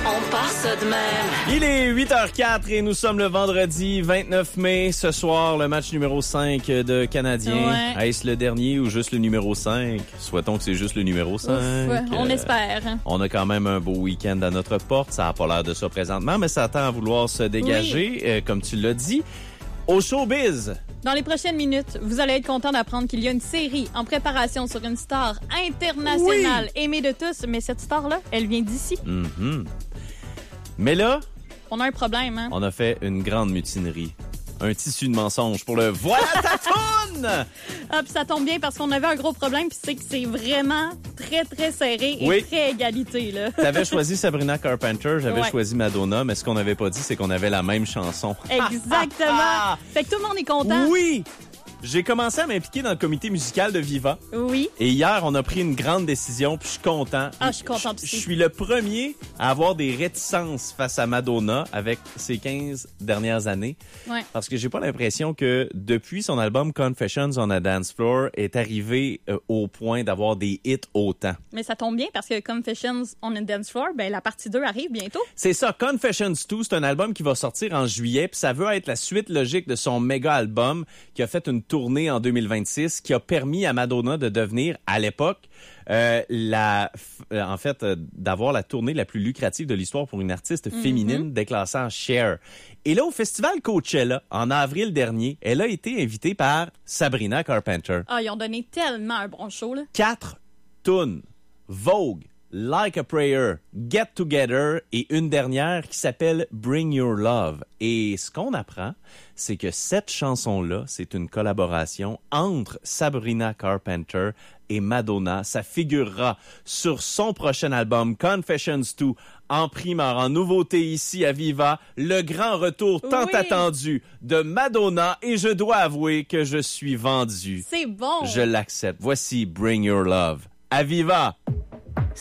On part ça de même. Il est 8h04 et nous sommes le vendredi 29 mai. Ce soir, le match numéro 5 de Canadiens. Ouais. Est-ce le dernier ou juste le numéro 5? Souhaitons que c'est juste le numéro 5. Ouf, on espère. On a quand même un beau week-end à notre porte. Ça n'a pas l'air de ça présentement, mais ça tend à vouloir se dégager, comme tu l'as dit. Au showbiz. Dans les prochaines minutes, vous allez être content d'apprendre qu'il y a une série en préparation sur une star internationale aimée de tous, mais cette star-là, elle vient d'ici. Mm-hmm. Mais là, on a un problème, hein? On a fait une grande mutinerie. Un tissu de mensonges pour le Voilà ta toune! Ah, puis ça tombe bien parce qu'on avait un gros problème, puis c'est que c'est vraiment très, très serré et très égalité, là. T'avais choisi Sabrina Carpenter, j'avais Ouais. choisi Madonna, mais ce qu'on n'avait pas dit, c'est qu'on avait la même chanson. Exactement. Fait que tout le monde est content. Oui! J'ai commencé à m'impliquer dans le comité musical de Viva. Oui. Et hier, on a pris une grande décision, puis je suis content. Ah, je suis contente Je aussi. suis le premier à avoir des réticences face à Madonna avec ses 15 dernières années. Ouais. Parce que j'ai pas l'impression que depuis son album Confessions on a Dance Floor est arrivé au point d'avoir des hits autant. Mais ça tombe bien parce que Confessions on a Dance Floor, ben la partie 2 arrive bientôt. C'est ça, Confessions 2, c'est un album qui va sortir en juillet, puis ça veut être la suite logique de son méga album qui a fait une tournée en 2026, qui a permis à Madonna de devenir, à l'époque, d'avoir la tournée la plus lucrative de l'histoire pour une artiste féminine déclassée en Cher. Et là, au festival Coachella, en avril dernier, elle a été invitée par Sabrina Carpenter. Ah, ils ont donné tellement un bon show, là. 4 tunes. Vogue, Like a Prayer, Get Together et une dernière qui s'appelle Bring Your Love. Et ce qu'on apprend, c'est que cette chanson-là, c'est une collaboration entre Sabrina Carpenter et Madonna. Ça figurera sur son prochain album Confessions 2 en primeur, en nouveauté ici à Viva, le grand retour tant attendu de Madonna et je dois avouer que je suis vendu. C'est bon. Je l'accepte. Voici Bring Your Love à Viva.